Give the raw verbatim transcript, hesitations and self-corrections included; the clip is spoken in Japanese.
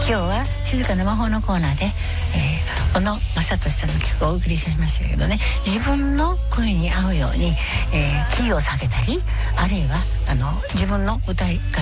日は静かな魔法のコーナーで、えー、小野正俊さんの曲をお送りしましたけどね、自分の声に合うように、えー、キーを下げたり、あるいはあの自分の歌い方